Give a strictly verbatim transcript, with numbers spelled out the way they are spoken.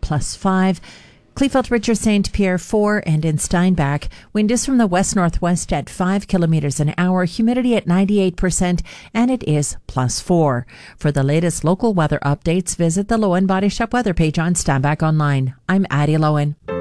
plus five. Kleefeld Richard Saint Pierre four, and in Steinbach, wind is from the west-northwest at five kilometers an hour, humidity at ninety-eight percent, and it is plus four. For the latest local weather updates, visit the Lowen Body Shop weather page on Steinbach Online. I'm Addie Lowen.